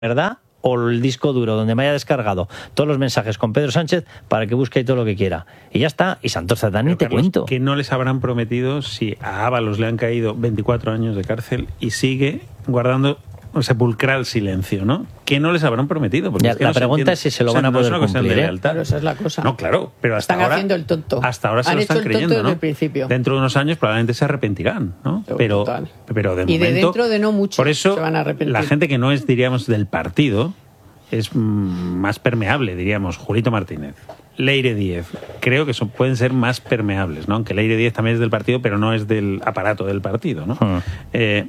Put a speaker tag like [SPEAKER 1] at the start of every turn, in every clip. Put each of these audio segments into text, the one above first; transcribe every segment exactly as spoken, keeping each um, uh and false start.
[SPEAKER 1] ¿verdad? O el disco duro donde me haya descargado todos los mensajes con Pedro Sánchez para que busque todo lo que quiera. Y ya está. Y Santos Cerdán ni te
[SPEAKER 2] Carlos,
[SPEAKER 1] cuento.
[SPEAKER 2] ¿qué no les habrán prometido si a Ábalos le han caído veinticuatro años de cárcel y sigue guardando un sepulcral silencio, ¿no? ¿Qué no les habrán prometido? Porque
[SPEAKER 1] Ya,
[SPEAKER 2] es que
[SPEAKER 1] la
[SPEAKER 2] no se
[SPEAKER 1] pregunta
[SPEAKER 2] entiende.
[SPEAKER 1] es si se lo
[SPEAKER 2] O sea,
[SPEAKER 1] van a
[SPEAKER 2] no es
[SPEAKER 1] poder
[SPEAKER 2] una cuestión
[SPEAKER 1] cumplir,
[SPEAKER 2] de
[SPEAKER 1] ¿eh?
[SPEAKER 2] lealtad.
[SPEAKER 3] Claro, esa es la cosa.
[SPEAKER 2] No, claro, pero hasta
[SPEAKER 3] Están
[SPEAKER 2] ahora...
[SPEAKER 3] haciendo el tonto.
[SPEAKER 2] Hasta ahora se
[SPEAKER 3] Han
[SPEAKER 2] lo
[SPEAKER 3] hecho
[SPEAKER 2] están
[SPEAKER 3] el tonto
[SPEAKER 2] creyendo,
[SPEAKER 3] desde
[SPEAKER 2] ¿no?
[SPEAKER 3] el principio.
[SPEAKER 2] Dentro de unos años probablemente se arrepentirán, ¿no? Pero,
[SPEAKER 3] Total.
[SPEAKER 2] pero de
[SPEAKER 3] Y de
[SPEAKER 2] momento...
[SPEAKER 3] dentro de no mucho
[SPEAKER 2] Por eso,
[SPEAKER 3] se van a arrepentir.
[SPEAKER 2] la gente que no es, diríamos, del partido es mm, más permeable, diríamos. Julito Martínez, Leire Díez, creo que son, pueden ser más permeables, ¿no? Aunque Leire Díez también es del partido, pero no es del aparato del partido, ¿no?
[SPEAKER 1] Hmm.
[SPEAKER 2] Eh,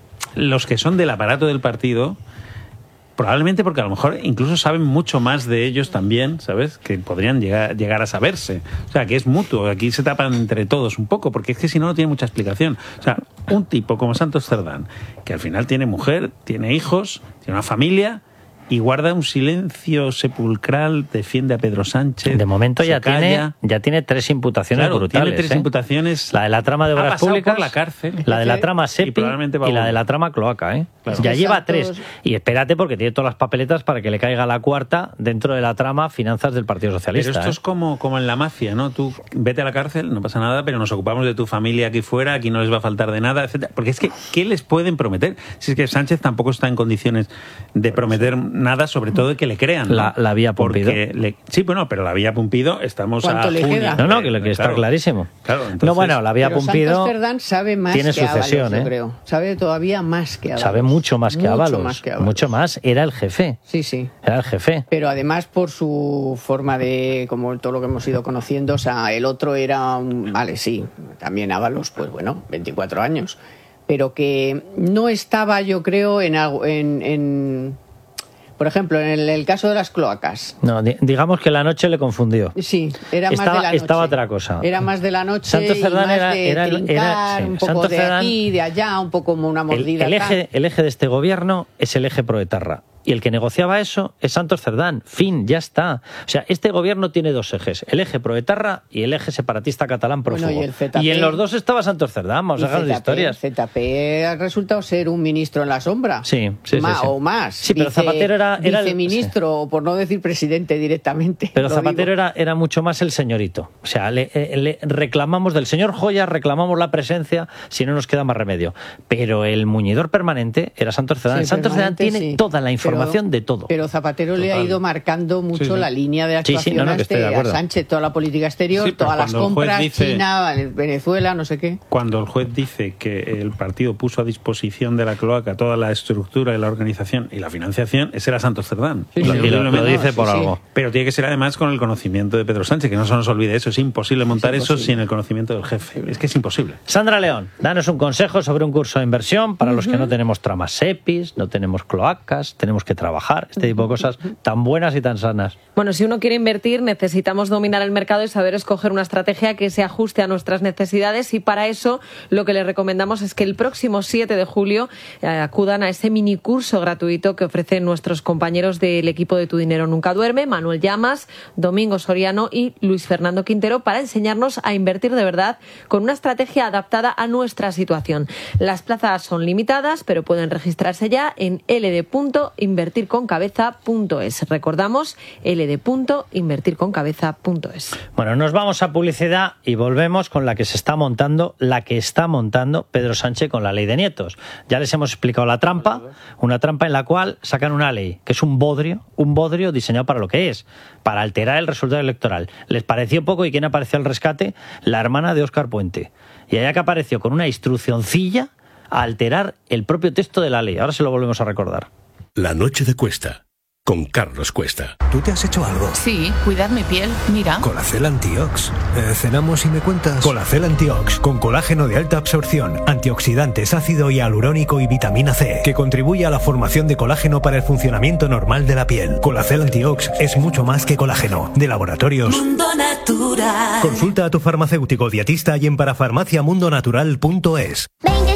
[SPEAKER 2] los que son del aparato del partido, probablemente porque a lo mejor incluso saben mucho más de ellos también, ¿sabes? Que podrían llegar, llegar a saberse. O sea, que es mutuo. Aquí se tapan entre todos un poco, porque es que si no, no tiene mucha explicación. O sea, un tipo como Santos Cerdán, que al final tiene mujer, tiene hijos, tiene una familia... y guarda un silencio sepulcral, defiende a Pedro Sánchez.
[SPEAKER 1] De momento ya
[SPEAKER 2] calla.
[SPEAKER 1] tiene, ya tiene tres imputaciones
[SPEAKER 2] Claro,
[SPEAKER 1] brutales.
[SPEAKER 2] tiene tres
[SPEAKER 1] ¿eh?
[SPEAKER 2] imputaciones.
[SPEAKER 1] La de la trama de
[SPEAKER 2] Ha
[SPEAKER 1] obras
[SPEAKER 2] pasado
[SPEAKER 1] públicas,
[SPEAKER 2] por la cárcel.
[SPEAKER 1] la de la trama SEPI
[SPEAKER 2] Y probablemente va
[SPEAKER 1] y la
[SPEAKER 2] a
[SPEAKER 1] de la
[SPEAKER 2] volver.
[SPEAKER 1] trama Cloaca. ¿eh?
[SPEAKER 2] Claro.
[SPEAKER 1] Ya
[SPEAKER 3] Es que
[SPEAKER 1] lleva
[SPEAKER 3] Santos-
[SPEAKER 1] tres. Y espérate porque tiene todas las papeletas para que le caiga la cuarta dentro de la trama finanzas del Partido Socialista.
[SPEAKER 2] Pero esto
[SPEAKER 1] ¿eh?
[SPEAKER 2] es como, como en la mafia, ¿no? Tú vete a la cárcel, no pasa nada, pero nos ocupamos de tu familia aquí fuera, aquí no les va a faltar de nada, etcétera. Porque es que, ¿qué les pueden prometer? Si es que Sánchez tampoco está en condiciones de prometer nada, sobre todo de que le crean, ¿no?
[SPEAKER 1] La- la vía Pumpido.
[SPEAKER 2] Porque le- sí, bueno, pero la vía Pumpido estamos a
[SPEAKER 3] ¿Cuánto le
[SPEAKER 2] junio.
[SPEAKER 3] queda?
[SPEAKER 1] No, no, que lo que está
[SPEAKER 2] Claro.
[SPEAKER 1] clarísimo.
[SPEAKER 2] Claro, entonces-
[SPEAKER 1] no, bueno, la vía
[SPEAKER 3] Pero
[SPEAKER 1] Pumpido
[SPEAKER 3] Santos Cerdán sabe más
[SPEAKER 1] tiene
[SPEAKER 3] que Ábalos,
[SPEAKER 1] sucesión,
[SPEAKER 3] yo
[SPEAKER 1] ¿eh?
[SPEAKER 3] creo. Sabe todavía más que Ábalos.
[SPEAKER 1] sabe mucho más que
[SPEAKER 3] Mucho
[SPEAKER 1] Ábalos.
[SPEAKER 3] más que Ábalos.
[SPEAKER 1] Mucho más. Era el jefe.
[SPEAKER 3] Sí, sí.
[SPEAKER 1] Era el jefe.
[SPEAKER 3] Pero además por su forma de, como todo lo que hemos ido conociendo, o sea, el otro era, un, vale, sí, también Ábalos, pues bueno, veinticuatro años, pero que no estaba, yo creo, en, algo- en, en por ejemplo, en el, el caso de las cloacas.
[SPEAKER 1] No, di- digamos que la noche le confundió.
[SPEAKER 3] Sí, era más
[SPEAKER 1] Estaba-
[SPEAKER 3] de la noche.
[SPEAKER 1] estaba otra cosa.
[SPEAKER 3] Era más de la noche
[SPEAKER 1] Santos
[SPEAKER 3] y
[SPEAKER 1] Cerdán
[SPEAKER 3] más
[SPEAKER 1] era-
[SPEAKER 3] de
[SPEAKER 1] era- era-
[SPEAKER 3] trincar,
[SPEAKER 1] sí,
[SPEAKER 3] un poco
[SPEAKER 1] Santos
[SPEAKER 3] de
[SPEAKER 1] Cerdán-
[SPEAKER 3] aquí, de allá, un poco como una
[SPEAKER 1] El,
[SPEAKER 3] mordida.
[SPEAKER 1] el eje, el eje de este gobierno es el eje proetarra. Y el que negociaba eso es Santos Cerdán. Fin, ya está. O sea, este gobierno tiene dos ejes. El eje proetarra y el eje separatista catalán prófugo.
[SPEAKER 3] Bueno, y el Z P.
[SPEAKER 1] y en los dos estaba Santos Cerdán. Vamos a dejar de historias.
[SPEAKER 3] Z P ha resultado ser un ministro en la sombra.
[SPEAKER 1] Sí, sí, sí,
[SPEAKER 3] Ma-
[SPEAKER 1] sí.
[SPEAKER 3] O más.
[SPEAKER 1] Sí, pero Zapatero era- era el-
[SPEAKER 3] viceministro, o por no decir presidente directamente.
[SPEAKER 1] Pero
[SPEAKER 3] lo
[SPEAKER 1] Zapatero
[SPEAKER 3] digo.
[SPEAKER 1] era, era mucho más el señorito. O sea, le, eh, le reclamamos del señor Joya, reclamamos la presencia si no nos queda más remedio. Pero el muñidor permanente era Santos Cerdán.
[SPEAKER 3] Sí,
[SPEAKER 1] Santos Cerdán
[SPEAKER 3] permanente,
[SPEAKER 1] tiene
[SPEAKER 3] sí.
[SPEAKER 1] toda la información
[SPEAKER 3] Pero-
[SPEAKER 1] de todo.
[SPEAKER 3] Pero Zapatero le ha
[SPEAKER 2] Total.
[SPEAKER 3] ido marcando mucho
[SPEAKER 2] Sí, sí.
[SPEAKER 3] la línea de
[SPEAKER 1] Sí, sí,
[SPEAKER 3] actuación
[SPEAKER 1] no, no, que estoy de
[SPEAKER 3] ante a
[SPEAKER 1] acuerdo.
[SPEAKER 3] Sánchez, toda la política exterior,
[SPEAKER 2] Sí, pero
[SPEAKER 3] todas las
[SPEAKER 2] cuando el juez
[SPEAKER 3] compras,
[SPEAKER 2] dice-
[SPEAKER 3] China, Venezuela, no sé qué.
[SPEAKER 2] Cuando el juez dice que el partido puso a disposición de la cloaca toda la estructura y la organización y la financiación, ese era Santos Cerdán.
[SPEAKER 3] Sí,
[SPEAKER 1] Y lo-
[SPEAKER 3] sí,
[SPEAKER 1] y lo, lo
[SPEAKER 2] Indudablemente.
[SPEAKER 1] dice
[SPEAKER 3] sí,
[SPEAKER 1] por
[SPEAKER 3] sí.
[SPEAKER 1] algo.
[SPEAKER 2] Pero tiene que ser además con el conocimiento de Pedro Sánchez, que no se nos olvide eso. Es imposible montar eso
[SPEAKER 3] imposible.
[SPEAKER 2] sin el conocimiento del jefe. Es que es imposible.
[SPEAKER 1] Sandra León, danos un consejo sobre un curso de inversión para los que no tenemos tramas SEPIs, no tenemos cloacas, tenemos que trabajar, este tipo de cosas tan buenas y tan sanas.
[SPEAKER 4] Bueno, si uno quiere invertir, necesitamos dominar el mercado y saber escoger una estrategia que se ajuste a nuestras necesidades, y para eso lo que les recomendamos es que el próximo siete de julio eh, acudan a ese mini curso gratuito que ofrecen nuestros compañeros del equipo de Tu Dinero Nunca Duerme, Manuel Llamas, Domingo Soriano y Luis Fernando Quintero, para enseñarnos a invertir de verdad con una estrategia adaptada a nuestra situación. Las plazas son limitadas, pero pueden registrarse ya en l d punto invertir con cabeza punto es. Recordamos, l d punto invertir con cabeza punto es.
[SPEAKER 1] Bueno, nos vamos a publicidad y volvemos con la que se está montando, la que está montando Pedro Sánchez con la ley de nietos. Ya les hemos explicado la trampa, una trampa en la cual sacan una ley que es un bodrio, un bodrio diseñado para lo que es, para alterar el resultado electoral. Les pareció poco, y ¿quién apareció al rescate? La hermana de Óscar Puente. Y allá que apareció con una instruccioncilla a alterar el propio texto de la ley. Ahora se lo volvemos a recordar.
[SPEAKER 5] La noche de Cuesta, con Carlos Cuesta.
[SPEAKER 6] ¿Tú te has hecho algo?
[SPEAKER 7] Sí, cuidar mi piel, mira.
[SPEAKER 6] Colacel Antiox. Eh, cenamos y me cuentas. Colacel Antiox, con colágeno de alta absorción, antioxidantes, ácido hialurónico y vitamina C, que contribuye a la formación de colágeno para el funcionamiento normal de la piel. Colacel Antiox es mucho más que colágeno. De Laboratorios
[SPEAKER 7] Mundo Natural.
[SPEAKER 6] Consulta a tu farmacéutico dietista y en parafarmaciamundonatural punto es.
[SPEAKER 8] veinte